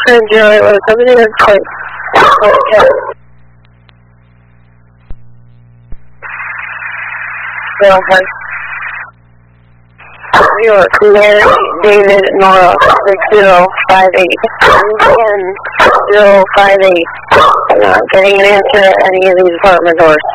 And Joey was coming in quick. Okay. Go ahead. New York, Mary David Nora 6058. 058. I'm not getting an answer at any of these apartment doors.